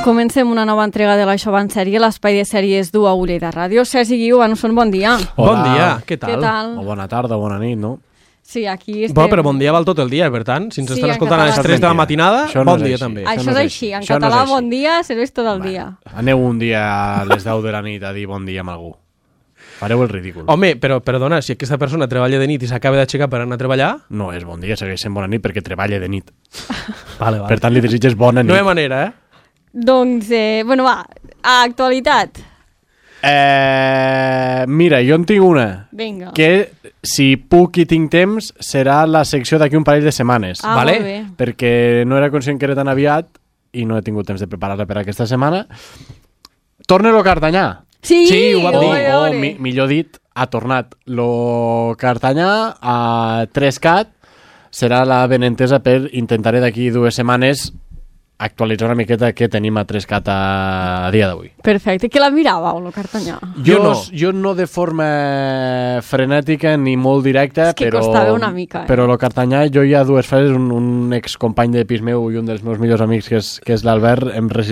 Comencem una nova entrega de l'Això va en sèrie, l'espai de sèries du a Ulei de Ràdio. Sergi Guiu, bon dia. Bon dia, què tal? Què tal? O bona tarda o bona nit, no? Sí, aquí estem... Bueno, però bon dia val tot el dia, per tant, si ens Sí, estan en escoltant a les català. 3 de la matinada, Això no bon és dia així. també. Això no és és així, en així. Això no català és així. bon dia serveix tot el dia. Aneu un dia a les 10 de la nit a dir bon dia amb algú. Fareu el ridícul. Home, però perdona, si aquesta persona treballa de nit i s'acaba d'aixecar per anar a treballar... No és bon dia, segueix sent bona nit perquè treballa de nit. Vale. Per tant, li desitges bona nit. No hi ha manera, Doncs, bueno, va, a actualitat. Mira, jo en tinc una. Vinga. Que, si puc i tinc temps, serà la secció d'aquí un parell de setmanes. vale. Molt bé. Perquè no era conscient que era tan aviat i no he tingut temps de preparar-la per aquesta setmana. Torna lo Cartanyà. Sí, Sí, ho vam dir. ole. Millor dit, ha tornat. Lo Cartanyà a 3CAT serà la benentesa per intentaré d'aquí 2 setmanes actualitzar una miqueta què tenim a 3CAT a dia d'avui. Perfecte. Que la miràveu, el Cartanyà? Jo no de forma frenètica ni molt directa, És que però, costava una mica, però el Cartanyà, jo hi ha 2 frases, un excompany de pis meu i un dels meus millors amics, que és l'Albert, hem